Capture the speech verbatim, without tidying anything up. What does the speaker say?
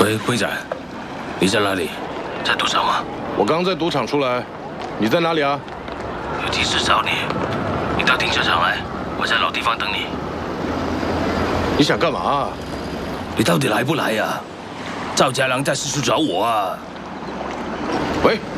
喂，龟仔，你在哪里？在赌场吗？ 我刚在赌场出来，你在哪里啊？ 有急事找你，你到停车场来，我在老地方等你。 你想干嘛？ 你到底来不来呀？赵家良在四处找我啊！ 喂。